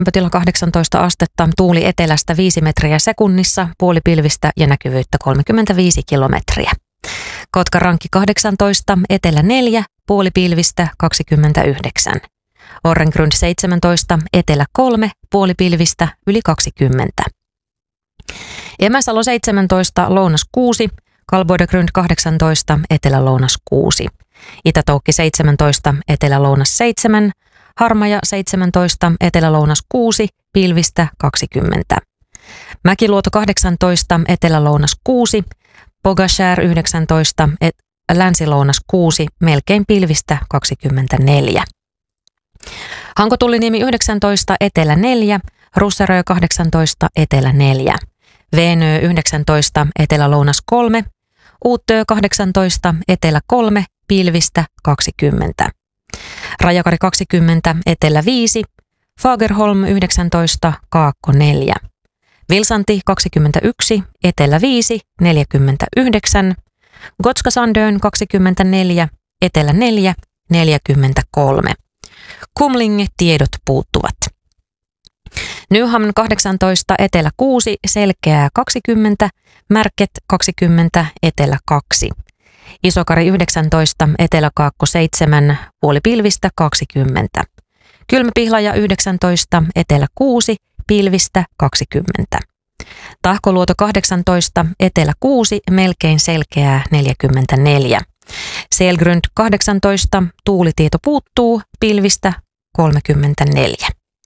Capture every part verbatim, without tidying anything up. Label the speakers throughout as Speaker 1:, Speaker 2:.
Speaker 1: Lämpötila kahdeksantoista astetta, tuuli etelästä viisi metriä sekunnissa, puolipilvistä ja näkyvyyttä kolmekymmentäviisi kilometriä. Kotkarankki kahdeksantoista, etelä neljä, puolipilvistä kaksikymmentäyhdeksän. Orrengrund seitsemäntoista, etelä kolme, puolipilvistä yli kaksikymmentä. Emäsalo seitsemäntoista, lounas kuusi, Kalboidegrund kahdeksantoista, etelä-lounas kuusi. Itä-Toukki seitsemäntoista, etelä-lounas seitsemän, Harmaja seitsemäntoista, etelä-lounas kuusi, pilvistä kaksikymmentä. Mäkiluoto kahdeksantoista, etelä-lounas kuusi, Pogashär yhdeksäntoista, et, länsi-lounas kuusi, melkein pilvistä kaksikymmentäneljä. Hanko-Tulliniemi yhdeksäntoista, etelä neljä, Russerö kahdeksantoista, etelä neljä. Veenö yhdeksäntoista, etelä-lounas kolme, Uuttöö kahdeksantoista, etelä kolme, pilvistä kaksikymmentä. Rajakari kaksikymmentä, etelä viisi, Fagerholm yhdeksäntoista, Kaakko neljä. Vilsanti kaksikymmentäyksi, etelä viisi, neljäkymmentäyhdeksän. Gotska-Sandön kaksikymmentäneljä, etelä neljä, neljäkymmentäkolme. Kumlinge tiedot puuttuvat. Nyhamn kahdeksantoista, etelä kuusi, Selkeää kaksikymmentä, Märket kaksikymmentä, etelä kaksi. Isokari yhdeksäntoista, etelä-kaakko seitsemän, puolipilvistä kaksikymmentä. Kylmäpihlaja yhdeksäntoista, etelä kuusi, pilvistä kaksikymmentä. Tahkoluoto kahdeksantoista, etelä kuusi, melkein selkeää neljäkymmentäneljä. Selgrund kahdeksantoista, tuulitieto puuttuu, pilvistä kolmekymmentäneljä.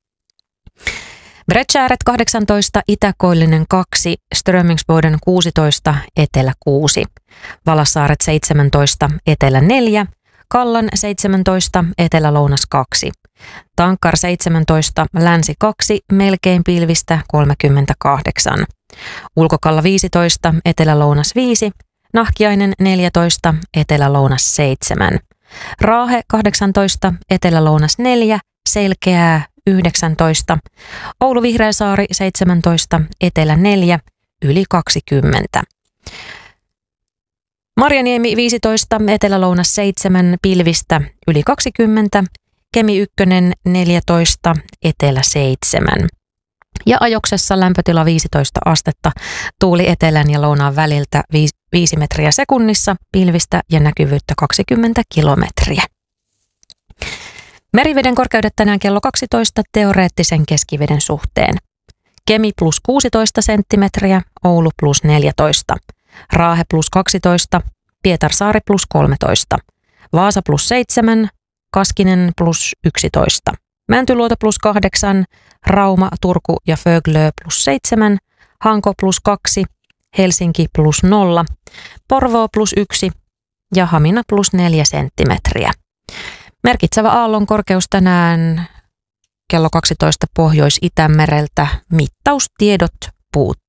Speaker 1: Bredtjäret kahdeksantoista, Itäkoillinen kaksi, Strömingsboden kuusitoista, etelä kuusi. Valassaaret seitsemäntoista, etelä neljä, Kallan seitsemäntoista, etelä-lounas kaksi. Tankkar seitsemäntoista, länsi kaksi, melkein pilvistä kolmekymmentäkahdeksan. Ulkokalla viisitoista, etelä-lounas viisi, Nahkiainen neljätoista, etelä-lounas seitsemän. Raahe kahdeksantoista, etelä-lounas neljä, Selkeää yhdeksäntoista. Oulu Vihreäsaari seitsemäntoista, etelä neljä, yli kaksikymmentä. Marjaniemi viisitoista, etelä-lounas seitsemän, pilvistä yli kaksikymmentä. Kemi ykkönen neljätoista, etelä seitsemän. Ja Ajoksessa lämpötila viisitoista astetta, tuuli etelän ja lounaan väliltä viisi metriä sekunnissa, pilvistä ja näkyvyyttä kaksikymmentä kilometriä. Meriveden korkeudet tänään kello kaksitoista teoreettisen keskiveden suhteen. Kemi plus kuusitoista senttimetriä, Oulu plus neljätoista, Raahe plus kaksitoista, Pietarsaari plus kolmetoista, Vaasa plus seitsemän, Kaskinen plus yksitoista, Mäntyluoto plus kahdeksan, Rauma, Turku ja Föglö plus seitsemän, Hanko plus kaksi, Helsinki plus nolla, Porvoo plus yksi ja Hamina plus neljä senttimetriä. Merkitsevä aallon korkeus tänään kello kaksitoista Pohjois-Itämereltä. Mittaustiedot puuttuvat.